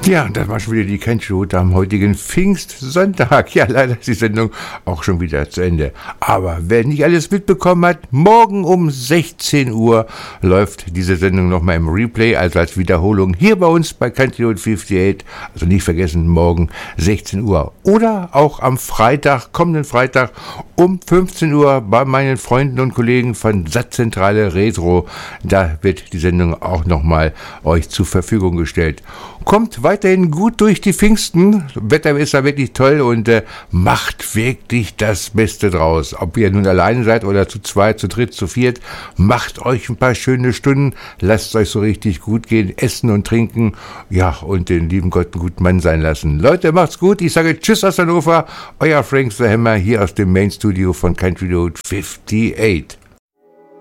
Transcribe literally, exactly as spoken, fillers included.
Ja, und das war schon wieder die Country Road am heutigen Pfingstsonntag. Ja, leider ist die Sendung auch schon wieder zu Ende. Aber wer nicht alles mitbekommen hat, morgen um sechzehn Uhr läuft diese Sendung nochmal im Replay, also als Wiederholung hier bei uns bei Country Road achtundfünfzig. Also nicht vergessen, morgen sechzehn Uhr. Oder auch am Freitag, kommenden Freitag um fünfzehn Uhr bei meinen Freunden und Kollegen von Satzzentrale Retro. Da wird die Sendung auch nochmal euch zur Verfügung gestellt. Kommt weiterhin gut durch die Pfingsten. Wetter ist da wirklich toll und äh, macht wirklich das Beste draus. Ob ihr nun alleine seid oder zu zweit, zu dritt, zu viert, macht euch ein paar schöne Stunden, lasst es euch so richtig gut gehen, essen und trinken, ja, und den lieben Gott einen guten Mann sein lassen. Leute, macht's gut. Ich sage Tschüss aus Hannover. Euer Frank the Hammer hier aus dem Main Studio von Country Road achtundfünfzig.